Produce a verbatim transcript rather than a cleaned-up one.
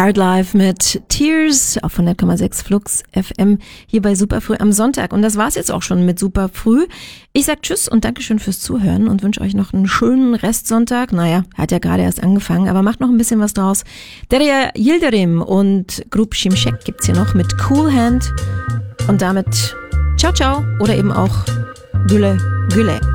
Hard Life mit Tears auf hundert Komma sechs Flux F M hier bei Superfrüh am Sonntag. Und das war's jetzt auch schon mit Superfrüh. Ich sag Tschüss und Dankeschön fürs Zuhören und wünsche euch noch einen schönen Restsonntag. Naja, hat ja gerade erst angefangen, aber macht noch ein bisschen was draus. Derya Yildirim und Grup Şimşek gibt's hier noch mit Cool Hand. Und damit ciao, ciao oder eben auch Güle, Güle.